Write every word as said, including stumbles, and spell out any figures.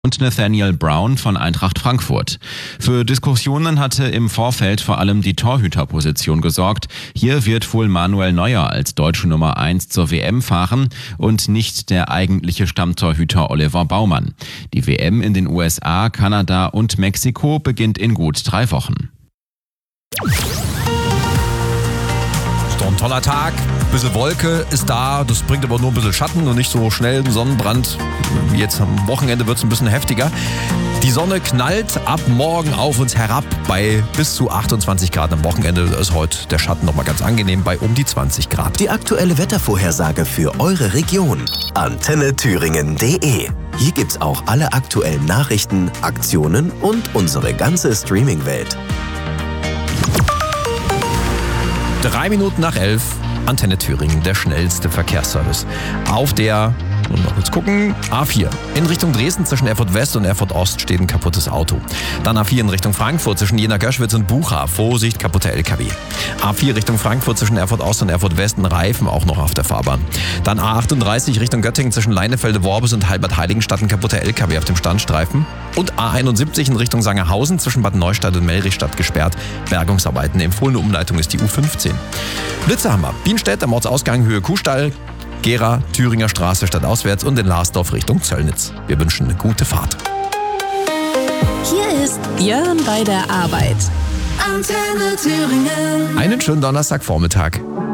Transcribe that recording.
und Nathaniel Brown von Eintracht Frankfurt. Für Diskussionen hatte im Vorfeld vor allem die Torhüterposition gesorgt. Hier wird wohl Manuel Neuer als deutsche Nummer eins zur W M fahren und nicht der eigentliche Stammtorhüter Oliver Baumann. Die W M in den U S A, Kanada und Mexiko beginnt in gut drei Wochen. Ein toller Tag, ein bisschen Wolke ist da, das bringt aber nur ein bisschen Schatten und nicht so schnell einen Sonnenbrand. Jetzt am Wochenende wird es ein bisschen heftiger. Die Sonne knallt ab morgen auf uns herab bei bis zu achtundzwanzig Grad. Am Wochenende ist heute der Schatten nochmal ganz angenehm bei um die zwanzig Grad. Die aktuelle Wettervorhersage für eure Region. Antenne Thüringen punkt de. Hier gibt's auch alle aktuellen Nachrichten, Aktionen und unsere ganze Streaming-Welt. Drei Minuten nach elf, Antenne Thüringen, der schnellste Verkehrsservice. Auf der, und noch kurz gucken, A vier. In Richtung Dresden zwischen Erfurt West und Erfurt Ost steht ein kaputtes Auto. Dann A vier in Richtung Frankfurt zwischen Jena-Göschwitz und Bucha. Vorsicht, kaputter L K W. A vier Richtung Frankfurt zwischen Erfurt Ost und Erfurt West, ein Reifen auch noch auf der Fahrbahn. Dann A achtunddreißig Richtung Göttingen zwischen Leinefelde-Worbis und Halbert-Heiligenstadt, ein kaputter L K W auf dem Standstreifen. Und A einundsiebzig in Richtung Sangerhausen zwischen Bad Neustadt und Melrichstadt gesperrt. Bergungsarbeiten. Empfohlene Umleitung ist die U fünfzehn. Blitze haben wir. Bienstedt am Ortsausgang Höhe Kuhstall, Gera, Thüringer Straße stadtauswärts und in Larsdorf Richtung Zöllnitz. Wir wünschen eine gute Fahrt. Hier ist Björn bei der Arbeit. Antenne Thüringen. Einen schönen Donnerstagvormittag.